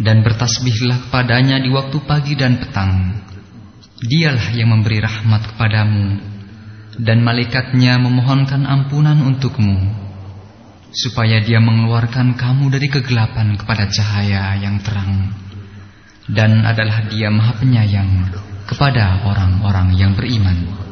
dan bertasbihlah kepadanya di waktu pagi dan petang. Dialah yang memberi rahmat kepadamu, dan malaikatnya memohonkan ampunan untukmu, supaya dia mengeluarkan kamu dari kegelapan kepada cahaya yang terang. Dan adalah dia Maha Penyayang kepada orang-orang yang beriman.